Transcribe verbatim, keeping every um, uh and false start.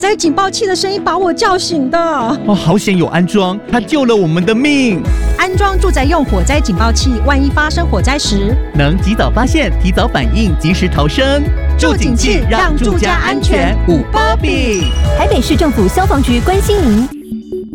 灾警报器的声音把我叫醒的。 哦，好险有安装，它救了我们的命。 安装住宅用火灾警报器，万一发生火灾时， 能及早发现、提早反应、及时逃生。住警器让住家安全，五包比。 台北市政府消防局关心您。